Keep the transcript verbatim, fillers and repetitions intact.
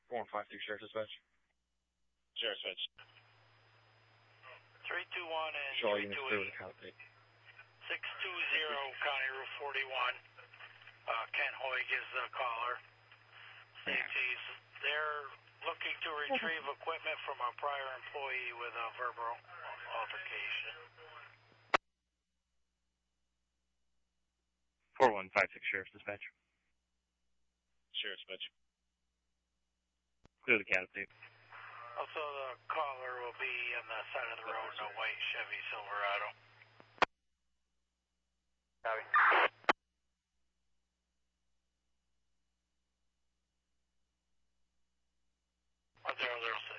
four one five six, Sheriff Dispatch. Sheriff Dispatch. three two one and Show all three units two clear eight. with a count tape. six two zero, County Route forty-one. Uh, Ken Hoig is the caller. States he's they're looking to retrieve equipment from a prior employee with a verbal altercation. four one five six, Sheriff Dispatch. Sheriff Dispatch. Clear the count tape. Also, the caller will be on the side of the road in a white Chevy Silverado. Copy. one zero zero six.